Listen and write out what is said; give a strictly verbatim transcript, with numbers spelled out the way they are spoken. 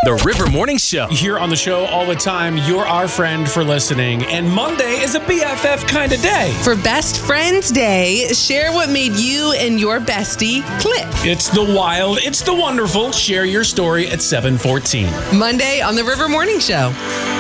The River Morning Show. Here on the show all the time, you're our friend for listening. And Monday is a B F F kind of day. For Best Friends Day, share what made you and your bestie click. It's the wild, it's the wonderful. Share your story at seven fourteen. Monday on the River Morning Show.